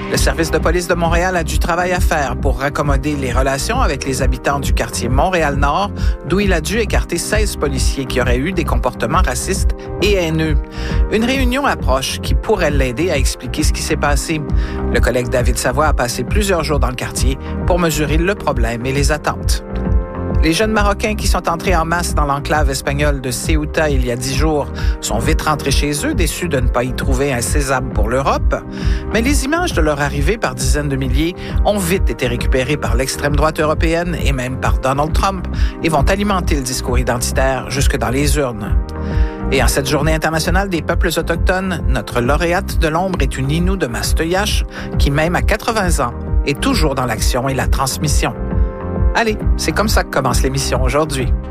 Le service de police de Montréal a du travail à faire pour raccommoder les relations avec les habitants du quartier Montréal-Nord, d'où il a dû écarter 16 policiers qui auraient eu des comportements racistes et haineux. Une réunion approche qui pourrait l'aider à expliquer ce qui s'est passé. Le collègue David Savoie a passé plusieurs jours dans le quartier pour mesurer le problème et les attentes. Les jeunes Marocains qui sont entrés en masse dans l'enclave espagnole de Ceuta il y a 10 jours sont vite rentrés chez eux, déçus de ne pas y trouver un sésame pour l'Europe. Mais les images de leur arrivée par dizaines de milliers ont vite été récupérées par l'extrême droite européenne et même par Donald Trump et vont alimenter le discours identitaire jusque dans les urnes. Et en cette journée internationale des peuples autochtones, notre lauréate de l'ombre est une Innu de Mastoyache qui, même à 80 ans, est toujours dans l'action et la transmission. Allez, c'est comme ça que commence l'émission aujourd'hui.